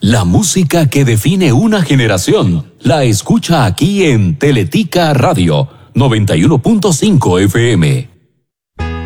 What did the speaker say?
La música que define una generación la escucha aquí en Teletica Radio 91.5 FM.